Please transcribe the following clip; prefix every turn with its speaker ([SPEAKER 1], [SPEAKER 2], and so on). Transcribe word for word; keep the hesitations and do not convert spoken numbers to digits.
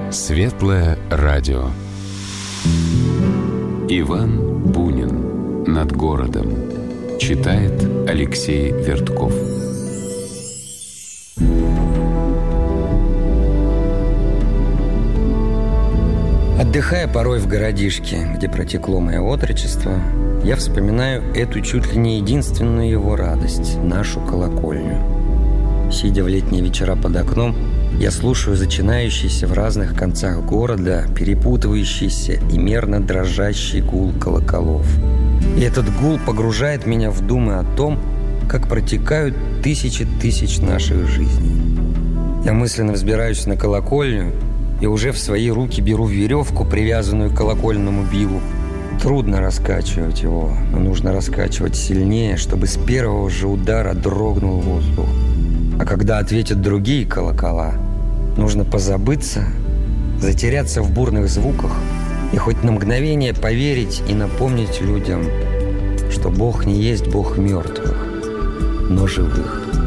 [SPEAKER 1] Светлое радио. Иван Бунин. «Над городом». Читает Алексей Вертков.
[SPEAKER 2] Отдыхая порой в городишке, где протекло мое отрочество, я вспоминаю эту чуть ли не единственную его радость – нашу колокольню. Сидя в летние вечера под окном, я слушаю зачинающийся в разных концах города, перепутывающийся и мерно дрожащий гул колоколов. И этот гул погружает меня в думы о том, как протекают тысячи тысяч наших жизней. Я мысленно взбираюсь на колокольню и уже в свои руки беру веревку, привязанную к колокольному билу. Трудно раскачивать его, но нужно раскачивать сильнее, чтобы с первого же удара дрогнул воздух. А когда ответят другие колокола, нужно позабыться, затеряться в бурных звуках и хоть на мгновение поверить и напомнить людям, что Бог не есть Бог мертвых, но живых.